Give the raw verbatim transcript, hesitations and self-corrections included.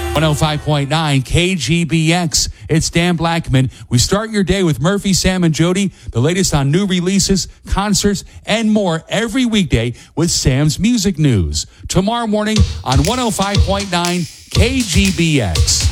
one oh five point nine K G B X. It's Dan Blackman. We start your day with Murphy, Sam, and Jody, the latest on new releases, concerts, and more every weekday with Sam's Music News. Tomorrow morning on one oh five point nine K G B X.